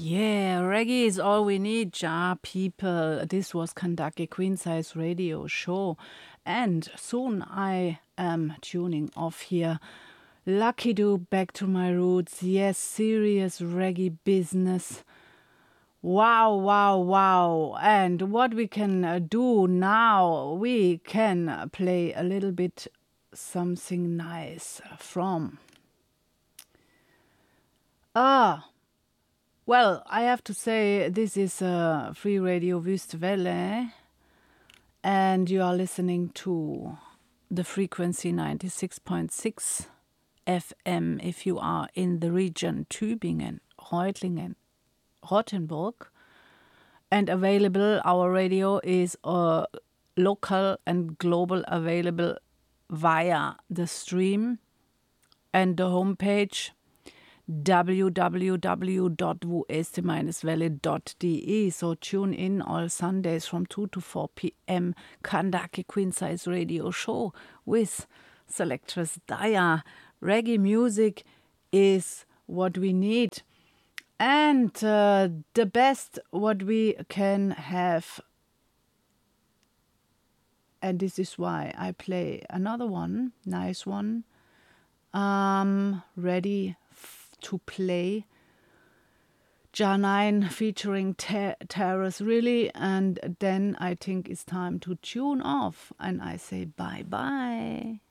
Yeah, reggae is all we need, ja, people. This was Kandake Queen Size Radio Show. And soon I am tuning off here. Lucky do back to my roots. Yes, serious reggae business. Wow, wow, wow. And what we can do now, we can play a little bit something nice from. Well, I have to say this is Free Radio Wüstewelle, and you are listening to the frequency 96.6 FM if you are in the region Tübingen, Reutlingen, Rottenburg. And available, our radio is local and global available via the stream and the homepage www.wueste-welle.de. So tune in all Sundays from 2 to 4 p.m. Kandake Queen Size Radio Show with Selectress Daya. Reggae music is what we need. And the best what we can have. And this is why I play another one, nice one. Ready to play Janine featuring Terrace, really. And then I think it's time to tune off. And I say bye-bye.